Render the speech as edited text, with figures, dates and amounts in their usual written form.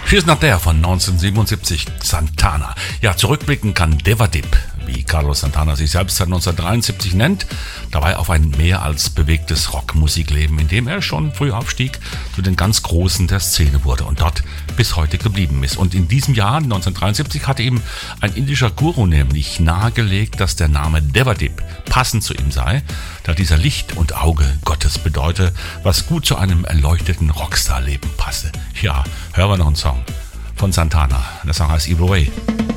She's Not There von 1977, Santana. Ja, zurückblicken kann Devadip, wie Carlos Santana sich selbst seit 1973 nennt, dabei auf ein mehr als bewegtes Rockmusikleben, in dem er schon früh aufstieg, zu den ganz Großen der Szene wurde und dort bis heute geblieben ist. Und in diesem Jahr, 1973, hatte ihm ein indischer Guru nämlich nahegelegt, dass der Name Devadip passend zu ihm sei, da dieser Licht und Auge Gottes bedeute, was gut zu einem erleuchteten Rockstar-Leben passe. Ja, hören wir noch einen Song von Santana. Der Song heißt Evil Way.